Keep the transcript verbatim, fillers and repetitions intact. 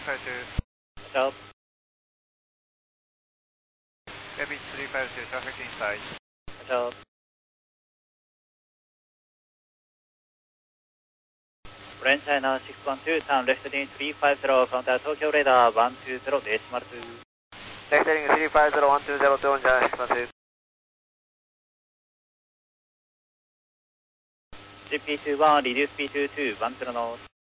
five two. Watch out. Airbeach three five two, traffic inside. Watch out. Orange China six one two, turn left heading three five zero, counter Tokyo radar one two zero, decimal two. Left heading three five zero, one two zero, two, Orange China six one two. G P two one, reduce speed to two one zero knots.